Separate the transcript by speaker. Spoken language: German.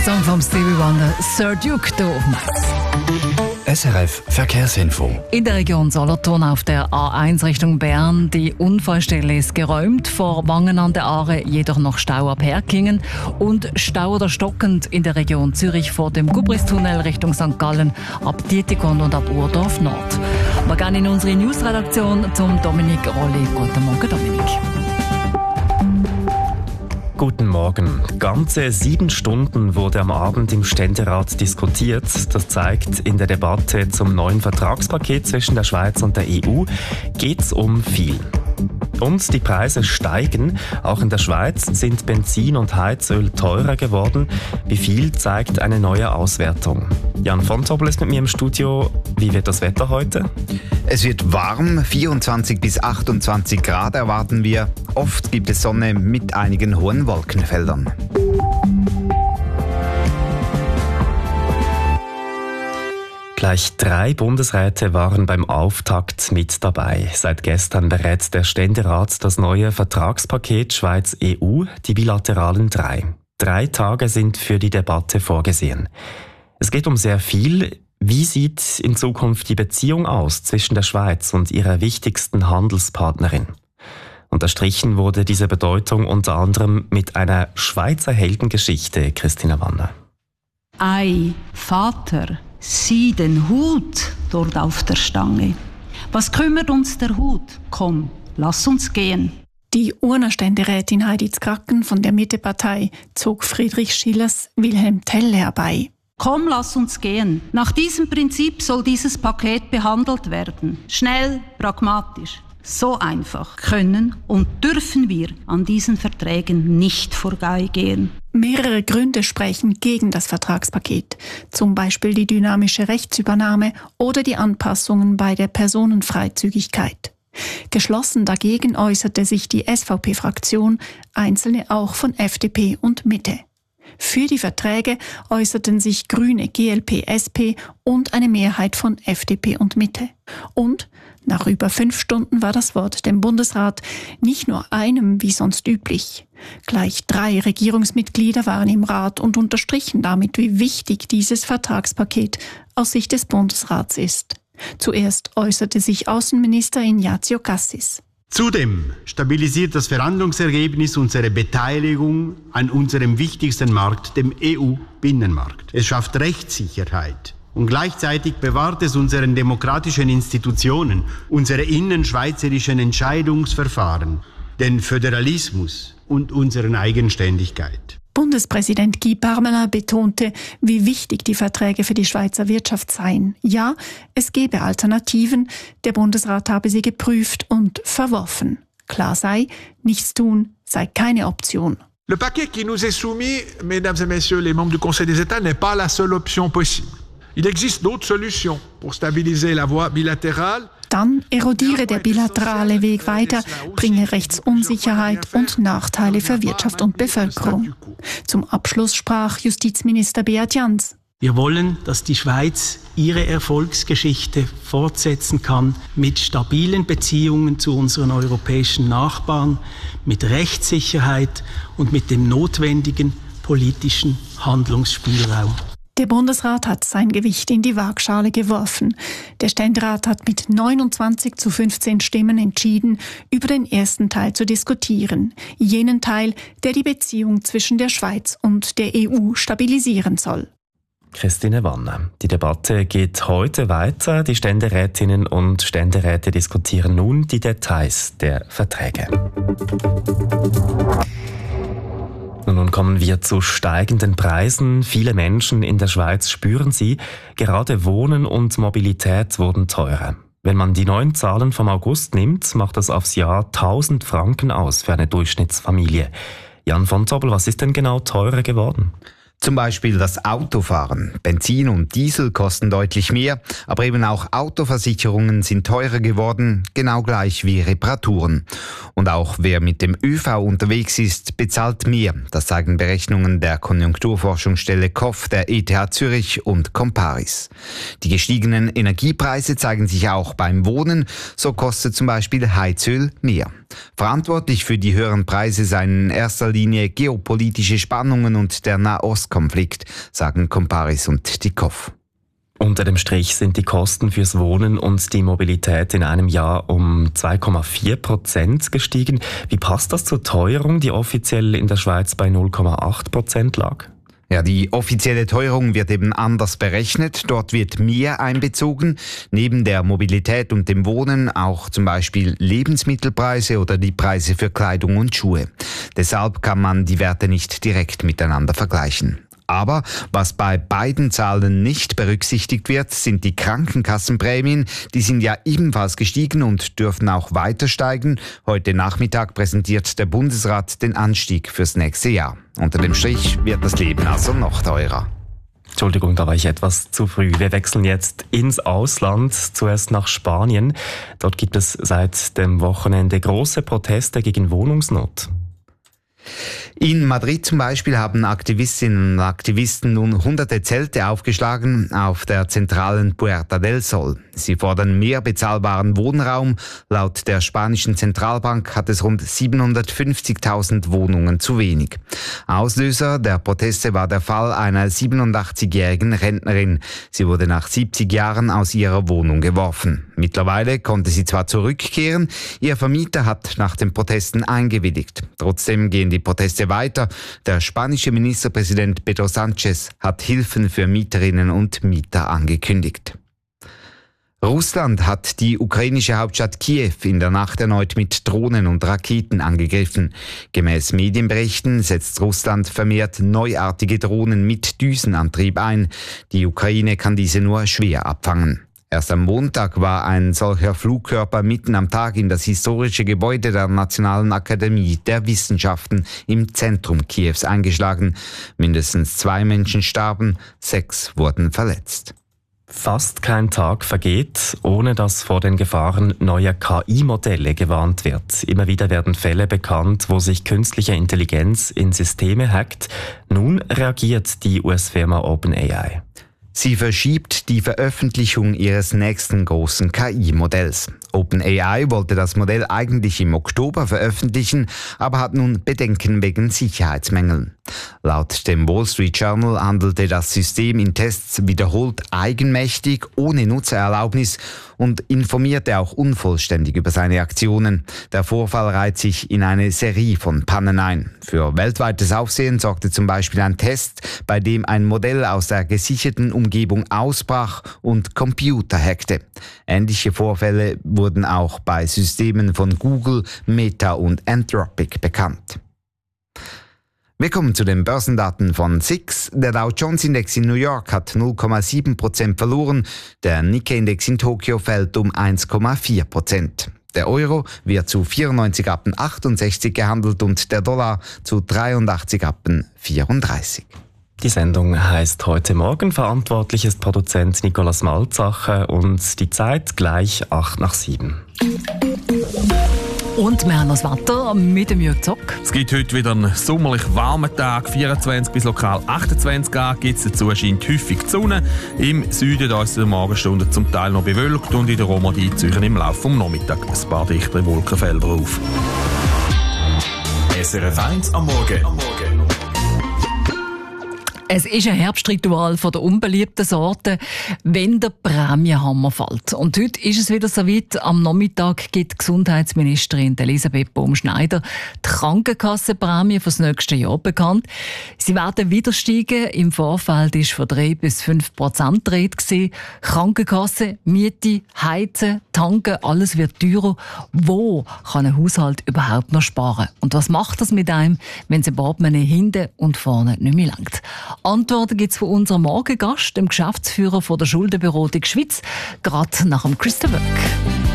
Speaker 1: Song vom Stevie Wonder, Sir Duke hier auf Max.
Speaker 2: SRF Verkehrsinfo.
Speaker 1: In der Region Solothurn auf der A1 Richtung Bern. Die Unfallstelle ist geräumt, vor Wangen an der Aare jedoch noch Stau ab Herkingen und Stau oder stockend in der Region Zürich vor dem Gubristunnel Richtung St. Gallen ab Dietikon und ab Urdorf Nord. Wir gehen in unsere Newsredaktion zum Dominik Rolli. Guten Morgen, Dominik.
Speaker 3: Guten Morgen. Ganze 7 Stunden wurde am Abend im Ständerat diskutiert. Das zeigt, in der Debatte zum neuen Vertragspaket zwischen der Schweiz und der EU geht's um viel. Und die Preise steigen. Auch in der Schweiz sind Benzin und Heizöl teurer geworden. Wie viel, zeigt eine neue Auswertung. Jan von Tobel ist mit mir im Studio. Wie wird das Wetter heute?
Speaker 4: Es wird warm, 24 bis 28 Grad erwarten wir. Oft gibt es Sonne mit einigen hohen Wolkenfeldern.
Speaker 3: Gleich 3 Bundesräte waren beim Auftakt mit dabei. Seit gestern berät der Ständerat das neue Vertragspaket Schweiz-EU, die bilateralen 3. 3 Tage sind für die Debatte vorgesehen. Es geht um sehr viel. Wie sieht in Zukunft die Beziehung aus zwischen der Schweiz und ihrer wichtigsten Handelspartnerin? Unterstrichen wurde diese Bedeutung unter anderem mit einer Schweizer Heldengeschichte, Christina Wanner.
Speaker 5: Ei, Vater, sieh den Hut dort auf der Stange. Was kümmert uns der Hut? Komm, lass uns gehen.
Speaker 6: Die Urner-Ständerätin Heidi Zkracken von der Mittepartei zog Friedrich Schillers Wilhelm Tell herbei.
Speaker 5: Komm, lass uns gehen. Nach diesem Prinzip soll dieses Paket behandelt werden. Schnell, pragmatisch. So einfach können und dürfen wir an diesen Verträgen nicht vorbeigehen.
Speaker 6: Mehrere Gründe sprechen gegen das Vertragspaket, zum Beispiel die dynamische Rechtsübernahme oder die Anpassungen bei der Personenfreizügigkeit. Geschlossen dagegen äußerte sich die SVP-Fraktion, einzelne auch von FDP und Mitte. Für die Verträge äußerten sich Grüne, GLP, SP und eine Mehrheit von FDP und Mitte. Und nach über 5 Stunden war das Wort dem Bundesrat, nicht nur einem wie sonst üblich. Gleich 3 Regierungsmitglieder waren im Rat und unterstrichen damit, wie wichtig dieses Vertragspaket aus Sicht des Bundesrats ist. Zuerst äußerte sich Außenminister Ignazio Cassis.
Speaker 7: Zudem stabilisiert das Verhandlungsergebnis unsere Beteiligung an unserem wichtigsten Markt, dem EU-Binnenmarkt. Es schafft Rechtssicherheit und gleichzeitig bewahrt es unseren demokratischen Institutionen, unsere innenschweizerischen Entscheidungsverfahren, den Föderalismus und unsere Eigenständigkeit.
Speaker 6: Bundespräsident Guy Parmelin betonte, wie wichtig die Verträge für die Schweizer Wirtschaft seien. Ja, es gebe Alternativen, der Bundesrat habe sie geprüft und verworfen. Klar sei, nichts tun sei keine Option.
Speaker 8: Le paquet qui nous est soumis, mesdames et messieurs les membres du Conseil des États, n'est pas la seule option possible. Il existe d'autres solutions pour stabiliser la voie bilatérale.
Speaker 6: Dann erodiere der bilaterale Weg weiter, bringe Rechtsunsicherheit und Nachteile für Wirtschaft und Bevölkerung. Zum Abschluss sprach Justizminister Beat Jans.
Speaker 9: Wir wollen, dass die Schweiz ihre Erfolgsgeschichte fortsetzen kann mit stabilen Beziehungen zu unseren europäischen Nachbarn, mit Rechtssicherheit und mit dem notwendigen politischen Handlungsspielraum.
Speaker 6: Der Bundesrat hat sein Gewicht in die Waagschale geworfen. Der Ständerat hat mit 29 zu 15 Stimmen entschieden, über den ersten Teil zu diskutieren. Jenen Teil, der die Beziehung zwischen der Schweiz und der EU stabilisieren soll.
Speaker 3: Christine Wanner. Die Debatte geht heute weiter. Die Ständerätinnen und Ständeräte diskutieren nun die Details der Verträge. Nun kommen wir zu steigenden Preisen. Viele Menschen in der Schweiz spüren sie. Gerade Wohnen und Mobilität wurden teurer. Wenn man die neuen Zahlen vom August nimmt, macht das aufs Jahr 1000 Franken aus für eine Durchschnittsfamilie. Jan von Tobel, was ist denn genau teurer geworden?
Speaker 4: Zum Beispiel das Autofahren. Benzin und Diesel kosten deutlich mehr, aber eben auch Autoversicherungen sind teurer geworden, genau gleich wie Reparaturen. Und auch wer mit dem ÖV unterwegs ist, bezahlt mehr. Das zeigen Berechnungen der Konjunkturforschungsstelle KOF, der ETH Zürich und Comparis. Die gestiegenen Energiepreise zeigen sich auch beim Wohnen. So kostet zum Beispiel Heizöl mehr. Verantwortlich für die höheren Preise seien in erster Linie geopolitische Spannungen und der Nahostkonflikt, sagen Comparis und Dikoff.
Speaker 3: Unter dem Strich sind die Kosten fürs Wohnen und die Mobilität in einem Jahr um 2,4% gestiegen. Wie passt das zur Teuerung, die offiziell in der Schweiz bei 0,8% lag?
Speaker 4: Ja, die offizielle Teuerung wird eben anders berechnet. Dort wird mehr einbezogen. Neben der Mobilität und dem Wohnen auch zum Beispiel Lebensmittelpreise oder die Preise für Kleidung und Schuhe. Deshalb kann man die Werte nicht direkt miteinander vergleichen. Aber was bei beiden Zahlen nicht berücksichtigt wird, sind die Krankenkassenprämien. Die sind ja ebenfalls gestiegen und dürfen auch weiter steigen. Heute Nachmittag präsentiert der Bundesrat den Anstieg fürs nächste Jahr. Unter dem Strich wird das Leben also noch teurer.
Speaker 3: Entschuldigung, da war ich etwas zu früh. Wir wechseln jetzt ins Ausland, zuerst nach Spanien. Dort gibt es seit dem Wochenende große Proteste gegen Wohnungsnot.
Speaker 4: In Madrid zum Beispiel haben Aktivistinnen und Aktivisten nun hunderte Zelte aufgeschlagen auf der zentralen Puerta del Sol. Sie fordern mehr bezahlbaren Wohnraum. Laut der spanischen Zentralbank hat es rund 750.000 Wohnungen zu wenig. Auslöser der Proteste war der Fall einer 87-jährigen Rentnerin. Sie wurde nach 70 Jahren aus ihrer Wohnung geworfen. Mittlerweile konnte sie zwar zurückkehren, ihr Vermieter hat nach den Protesten eingewilligt. Trotzdem gehen die Proteste weiter. Der spanische Ministerpräsident Pedro Sánchez hat Hilfen für Mieterinnen und Mieter angekündigt. Russland hat die ukrainische Hauptstadt Kiew in der Nacht erneut mit Drohnen und Raketen angegriffen. Gemäß Medienberichten setzt Russland vermehrt neuartige Drohnen mit Düsenantrieb ein. Die Ukraine kann diese nur schwer abfangen. Erst am Montag war ein solcher Flugkörper mitten am Tag in das historische Gebäude der Nationalen Akademie der Wissenschaften im Zentrum Kiews eingeschlagen. Mindestens 2 Menschen starben, 6 wurden verletzt.
Speaker 3: Fast kein Tag vergeht, ohne dass vor den Gefahren neuer KI-Modelle gewarnt wird. Immer wieder werden Fälle bekannt, wo sich künstliche Intelligenz in Systeme hackt. Nun reagiert die US-Firma OpenAI.
Speaker 4: Sie verschiebt die Veröffentlichung ihres nächsten großen KI-Modells. OpenAI wollte das Modell eigentlich im Oktober veröffentlichen, aber hat nun Bedenken wegen Sicherheitsmängeln. Laut dem Wall Street Journal handelte das System in Tests wiederholt eigenmächtig, ohne Nutzererlaubnis und informierte auch unvollständig über seine Aktionen. Der Vorfall reiht sich in eine Serie von Pannen ein. Für weltweites Aufsehen sorgte zum Beispiel ein Test, bei dem ein Modell aus der gesicherten Umgebung ausbrach und Computer hackte. Ähnliche Vorfälle wurden auch bei Systemen von Google, Meta und Anthropic bekannt. Wir kommen zu den Börsendaten von SIX. Der Dow Jones Index in New York hat 0,7% verloren. Der Nikkei-Index in Tokio fällt um 1,4%. Der Euro wird zu 94,68 gehandelt und der Dollar zu 83,34.
Speaker 3: Die Sendung heisst «Heute Morgen». Verantwortlich ist Produzent Nicolas Malzacher und die Zeit gleich 8:07.
Speaker 1: Und wir haben das Wetter mit dem Jürg Zock.
Speaker 2: Es gibt heute wieder einen sommerlich warmen Tag, 24 bis lokal 28 Grad gibt es. Dazu scheint häufig die Sonne. Im Süden da ist es in der Morgenstunde zum Teil noch bewölkt und in der Romandie ziehen im Laufe des Nachmittags ein paar dichtere Wolkenfelder auf.
Speaker 10: SRF 1 am Morgen.
Speaker 1: Es ist ein Herbstritual von der unbeliebten Sorte, wenn der Prämienhammer fällt. Und heute ist es wieder so weit. Am Nachmittag gibt die Gesundheitsministerin Elisabeth Baum-Schneider die Krankenkassenprämie für das nächste Jahr bekannt. Sie werden wieder steigen. Im Vorfeld war von 3-5% die Rede gewesen. Krankenkasse, Miete, Heizen, Tanken, alles wird teurer. Wo kann ein Haushalt überhaupt noch sparen? Und was macht das mit einem, wenn es im Portemonnaie hinten und vorne nicht mehr langt? Antworten gibt es von unserem Morgengast, dem Geschäftsführer von der Schuldenberatung Schweiz, gerade nach dem Christopher Work.